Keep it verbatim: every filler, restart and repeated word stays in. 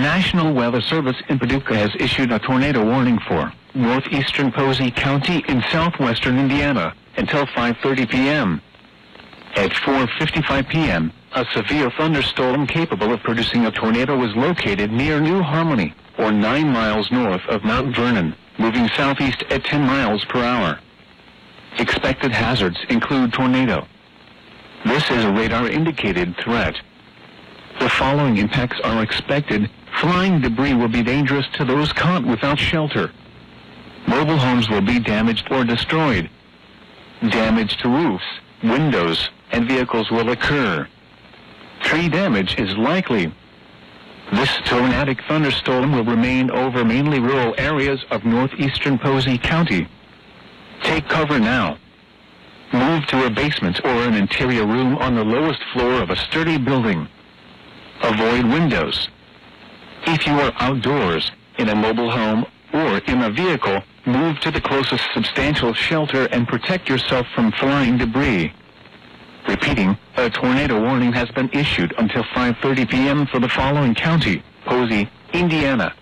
National Weather Service in Paducah has issued a tornado warning for northeastern Posey County in southwestern Indiana until five thirty p.m. At four fifty-five p.m., a severe thunderstorm capable of producing a tornado was located near New Harmony, or nine miles north of Mount Vernon, moving southeast at ten miles per hour. Expected hazards include tornado. This is a radar-indicated threat. The following impacts are expected. Flying debris will be dangerous to those caught without shelter. Mobile homes will be damaged or destroyed. Damage to roofs, windows, and vehicles will occur. Tree damage is likely. This tornadic thunderstorm will remain over mainly rural areas of northeastern Posey County. Take cover now. Move to a basement or an interior room on the lowest floor of a sturdy building. Avoid windows. If you are outdoors, in a mobile home, or in a vehicle, move to the closest substantial shelter and protect yourself from flying debris. Repeating, a tornado warning has been issued until five thirty p.m. for the following county: Posey, Indiana,